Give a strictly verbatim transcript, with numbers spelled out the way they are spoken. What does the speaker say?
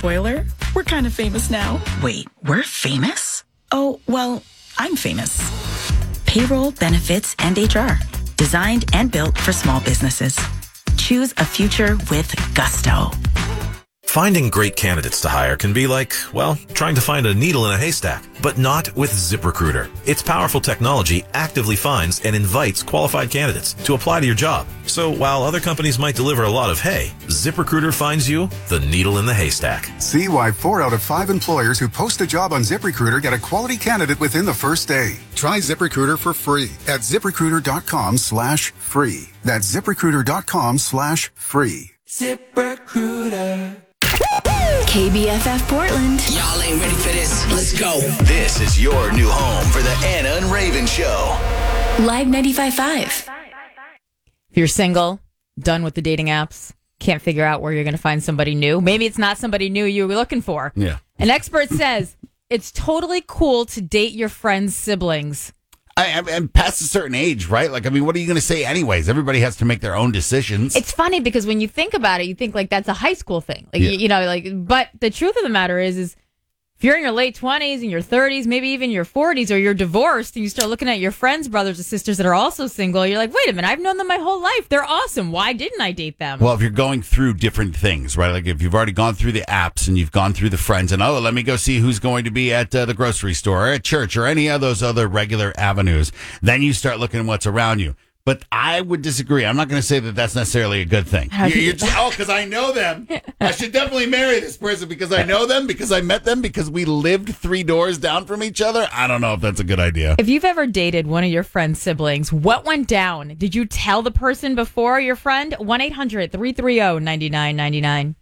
Spoiler, we're kind of famous now. Wait, we're famous? Oh, well, I'm famous. Payroll, benefits, and H R. Designed and built for small businesses. Choose a future with gusto. Finding great candidates to hire can be like, well, trying to find a needle in a haystack, but not with ZipRecruiter. Its powerful technology actively finds and invites qualified candidates to apply to your job. So while other companies might deliver a lot of hay, ZipRecruiter finds you the needle in the haystack. See why four out of five employers who post a job on ZipRecruiter get a quality candidate within the first day. Try ZipRecruiter for free at ZipRecruiter.com slash free. That's ZipRecruiter.com slash free. ZipRecruiter. K B F F Portland. Y'all ain't ready for this. Let's go. This is your new home for the Anna and Raven Show. Live ninety-five point five. If you're single, done with the dating apps, can't figure out where you're going to find somebody new. Maybe it's not somebody new you were looking for. Yeah. An expert says it's totally cool to date your friend's siblings. I, I, and past a certain age, right? Like, I mean, what are you going to say anyways? Everybody has to make their own decisions. It's funny because when you think about it, you think like that's a high school thing. Like, Yeah. you, you know, like, but the truth of the matter is, is if you're in your late twenties and your thirties, maybe even your forties, or you're divorced and you start looking at your friends, brothers and sisters that are also single, you're like, wait a minute, I've known them my whole life. They're awesome. Why didn't I date them? Well, if you're going through different things, right? Like if you've already gone through the apps and you've gone through the friends and, oh, let me go see who's going to be at uh, the grocery store or at church or any of those other regular avenues, then you start looking at what's around you. But I would disagree. I'm not going to say that that's necessarily a good thing. How do You're, you- you're just, oh, because I know them. I should definitely marry this person because I know them, because I met them, because we lived three doors down from each other. I don't know if that's a good idea. If you've ever dated one of your friend's siblings, what went down? Did you tell the person before your friend? one eight hundred three three zero nine nine nine nine.